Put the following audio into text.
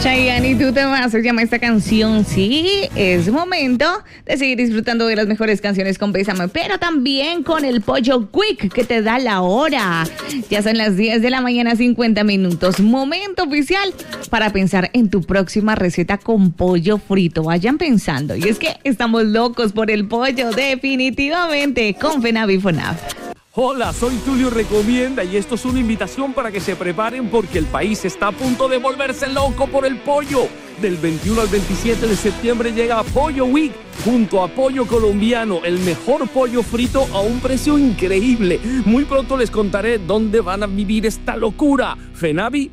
Chayanne y tú te vas, se llama esta canción. Sí, es momento de seguir disfrutando de las mejores canciones con Bésame, pero también con el Pollo Quick que te da la hora. Ya son las 10 de la mañana, 50 minutos. Momento oficial para pensar en tu próxima receta con pollo frito. Vayan pensando. Y es que estamos locos por el pollo, definitivamente, con FENAVI FONAV. Hola, soy Tulio Recomienda y esto es una invitación para que se preparen porque el país está a punto de volverse loco por el pollo. Del 21 al 27 de septiembre llega Pollo Week junto a Pollo Colombiano, el mejor pollo frito a un precio increíble. Muy pronto les contaré dónde van a vivir esta locura. FENAVI